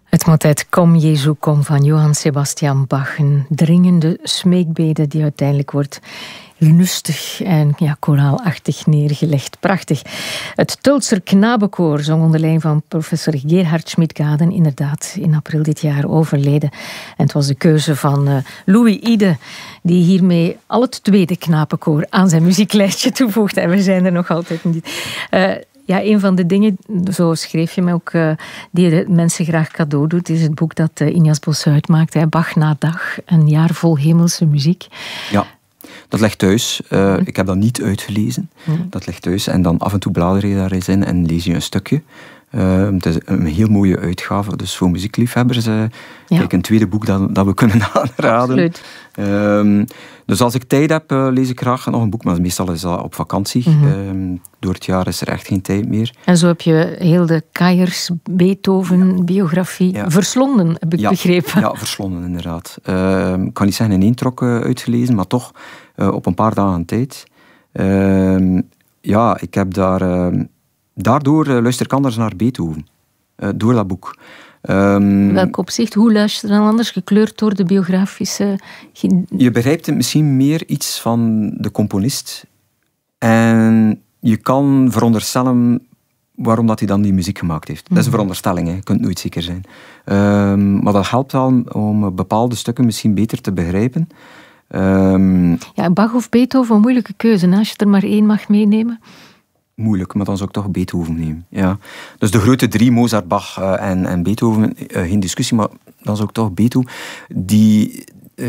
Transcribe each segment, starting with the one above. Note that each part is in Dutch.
Het motet Kom Jezu Kom van Johann Sebastian Bach. Een dringende smeekbede die uiteindelijk wordt lustig en koraalachtig neergelegd. Prachtig. Het Tultser Knabenkoor zong onder leiding van professor Gerhard Schmidgaden, inderdaad in april dit jaar overleden. En het was de keuze van Louis Ide, die hiermee al het tweede knapenkoor aan zijn muzieklijstje toevoegt. En we zijn er nog altijd niet. Een van de dingen, zo schreef je me ook, die de mensen graag cadeau doet, is het boek dat Injas Bosse uitmaakt. Bach na dag, een jaar vol hemelse muziek. Ja, dat ligt thuis. Ik heb dat niet uitgelezen. Dat ligt thuis. En dan af en toe blader je daar eens in en lees je een stukje. Het is een heel mooie uitgave. Dus voor muziekliefhebbers, kijk, een tweede boek dat we kunnen aanraden. Absoluut. Dus als ik tijd heb, lees ik graag nog een boek. Maar meestal is dat op vakantie. Door het jaar is er echt geen tijd meer. En zo heb je heel de Kayers, Beethoven-biografie verslonden, heb ik begrepen. Ja, verslonden inderdaad. Ik kan niet zeggen in één trok uitgelezen, maar toch op een paar dagen tijd. Ik heb daardoor luister ik anders naar Beethoven. Door dat boek. Welk opzicht? Hoe luister je dan anders? Gekleurd door de biografische... Je begrijpt misschien meer iets van de componist. En je kan veronderstellen waarom dat hij dan die muziek gemaakt heeft. Dat is een veronderstelling, hè. Je kunt nooit zeker zijn. Maar dat helpt wel om bepaalde stukken misschien beter te begrijpen. Bach of Beethoven, een moeilijke keuze. Als je er maar één mag meenemen. Moeilijk, maar dan zou ik toch Beethoven nemen. Ja. Dus de grote drie, Mozart, Bach en Beethoven, geen discussie, maar dan zou ik toch Beethoven, die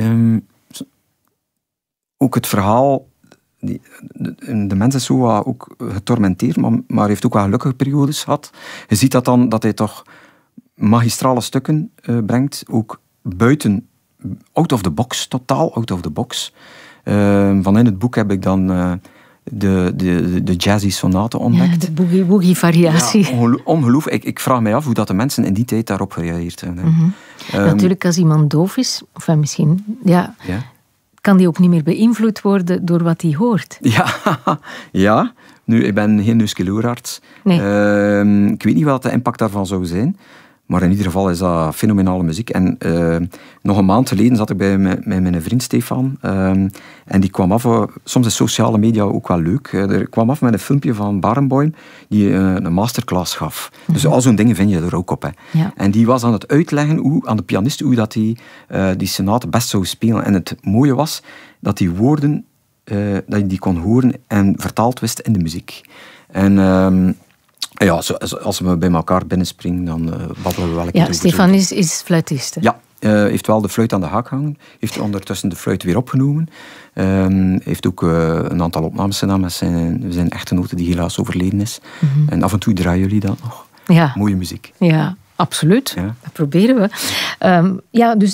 ook het verhaal, de mens is zo ook getormenteerd, maar heeft ook wel gelukkige periodes gehad. Je ziet dat dan, dat hij toch magistrale stukken brengt, ook buiten, out of the box, totaal out of the box. Van in het boek heb ik dan... de jazzy sonate ontdekt. De boogie-variatie. Ja, ongelooflijk. Ik vraag mij af hoe dat de mensen in die tijd daarop gereageerd hebben. Natuurlijk, als iemand doof is, of misschien, kan die ook niet meer beïnvloed worden door wat hij hoort. Ja. Nu, ik ben geen neuskeloorarts. Nee. Ik weet niet wat de impact daarvan zou zijn. Maar in ieder geval is dat fenomenale muziek. En nog een maand geleden zat ik met mijn vriend Stefan. En die kwam af... soms is sociale media ook wel leuk. Er kwam af met een filmpje van Barenboim die een masterclass gaf. Dus al zo'n dingen vind je er ook op. Hè. Ja. En die was aan het uitleggen aan de pianist hoe dat hij die sonate best zou spelen. En het mooie was dat die woorden dat je die kon horen en vertaald wist in de muziek. En... als we bij elkaar binnenspringen, dan babbelen we wel een keer over. Stefan is fluitist. Hè? Ja, heeft wel de fluit aan de haak gehangen. Heeft ondertussen de fluit weer opgenomen. Heeft ook een aantal opnames gedaan met zijn echtgenote, die helaas overleden is. En af en toe draaien jullie dat nog. Ja. Mooie muziek. Ja, absoluut. Ja. Dat proberen we. Dus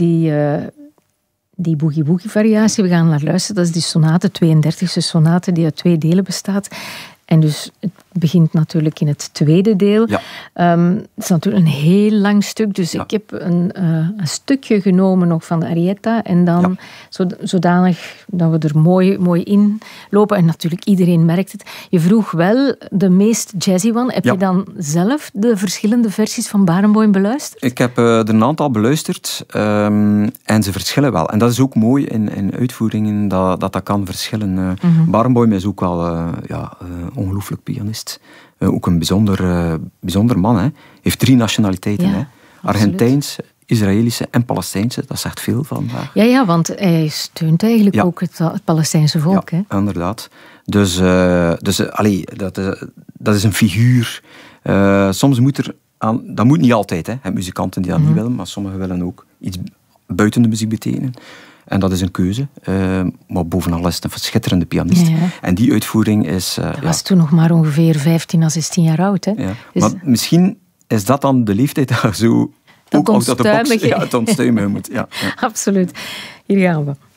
die boogie-woogie-variatie, we gaan naar luisteren. Dat is die sonate, 32e sonate, die uit 2 delen bestaat. En dus het begint natuurlijk in het tweede deel. Ja. Het is natuurlijk een heel lang stuk, dus ik heb een stukje genomen nog van de arietta en dan zodanig dat we er mooi in lopen. En natuurlijk, iedereen merkt het. Je vroeg wel de meest jazzy one. Heb je dan zelf de verschillende versies van Barenboim beluisterd? Ik heb er een aantal beluisterd en ze verschillen wel. En dat is ook mooi in uitvoeringen, dat kan verschillen. Barenboim is ook wel ongelooflijk pianist. Ook een bijzonder man. Hè. Heeft 3 nationaliteiten. Hè. Argentijns, Israëlische en Palestijnse. Dat zegt veel vandaag. Ja, want hij steunt eigenlijk ook het Palestijnse volk. Ja, hè? Inderdaad. Dus dat is een figuur. Soms moet er dat moet niet altijd. Hè. Muzikanten die dat niet willen, maar sommigen willen ook iets buiten de muziek betekenen. En dat is een keuze. Maar bovenal is het een schitterende pianist. Ja. En die uitvoering is... dat was toen nog maar ongeveer 15 à 16 jaar oud. Hè? Ja. Dus... Maar misschien is dat dan de leeftijd dat je zo... Dat onstuimige. Het onstuimige moet. Ja. Absoluut. Hier gaan we.